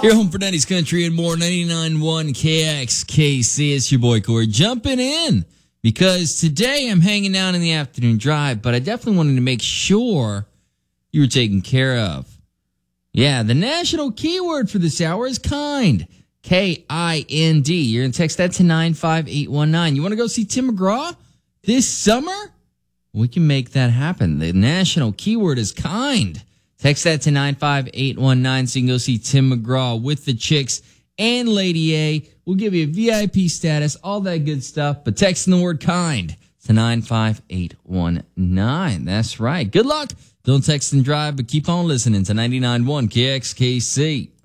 You're home for 90s Country and more. 99.1 KXKC. It's your boy Corey jumping in because today I'm hanging out in the afternoon drive, but I definitely wanted to make sure you were taken care of. Yeah, the national keyword for this hour is kind. K-I-N-D. You're going to text that to 95819. You want to go see Tim McGraw this summer? We can make that happen. The national keyword is kind. Text that to 95819 so you can go see Tim McGraw with the Chicks and Lady A. We'll give you a VIP status, all that good stuff. But texting the word kind to 95819. That's right. Good luck. Don't text and drive, but keep on listening to 99.1 KXKC.